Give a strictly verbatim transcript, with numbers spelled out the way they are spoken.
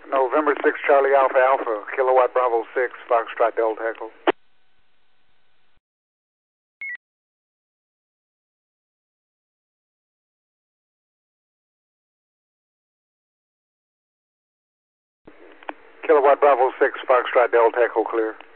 November six, Charlie Alpha Alpha, Kilowatt Bravo six, Foxtrot Delta Echo. Kilowatt Bravo six, Foxtrot Delta Echo, clear.